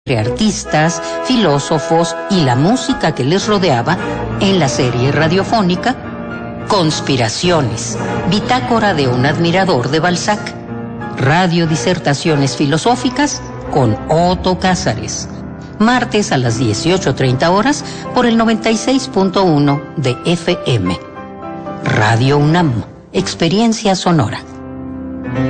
artistas, filósofos y la música que les rodeaba en la serie radiofónica Conspiraciones, bitácora de un admirador de Balzac, radiodisertaciones filosóficas con Otto Cázares, martes a las 18:30 horas por el 96.1 de FM. Radio UNAM, experiencia sonora.